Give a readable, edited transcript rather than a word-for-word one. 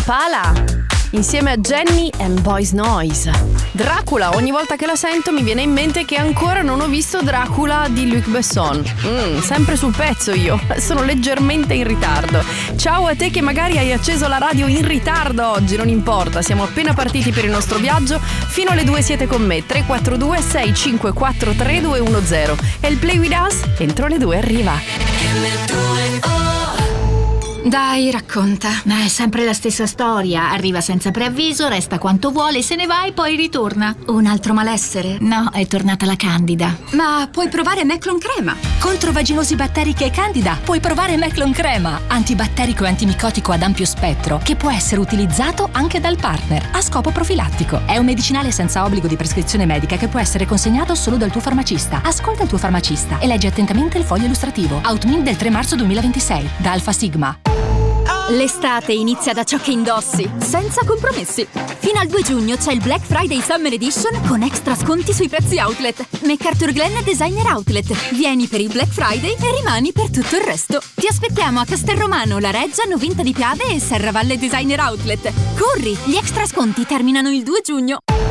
Impala insieme a Jenny and Boys Noise. Dracula, ogni volta che la sento mi viene in mente che ancora non ho visto Dracula di Luc Besson. Sempre sul pezzo io, sono leggermente in ritardo. Ciao a te che magari hai acceso la radio in ritardo oggi, non importa, siamo appena partiti per il nostro viaggio. Fino alle 2 siete con me, 342 654 3210. E il Play With Us entro le 2 arriva. Dai, racconta. Ma è sempre la stessa storia. Arriva senza preavviso, resta quanto vuole, se ne va e poi ritorna. Un altro malessere? No, è tornata la Candida. Ma puoi provare Meclon Crema. Contro vaginosi batteriche e candida puoi provare Meclon Crema, antibatterico e antimicotico ad ampio spettro, che può essere utilizzato anche dal partner a scopo profilattico. È un medicinale senza obbligo di prescrizione medica che può essere consegnato solo dal tuo farmacista. Ascolta il tuo farmacista e leggi attentamente il foglio illustrativo. Outmin del 3 marzo 2026 da Alfa Sigma. L'estate inizia da ciò che indossi, senza compromessi. Fino al 2 giugno c'è il Black Friday Summer Edition con extra sconti sui prezzi outlet. MacArthur Glen Designer Outlet. Vieni per il Black Friday e rimani per tutto il resto. Ti aspettiamo a Castelromano, La Reggia, Novinta di Piave e Serravalle Designer Outlet. Corri, gli extra sconti terminano il 2 giugno.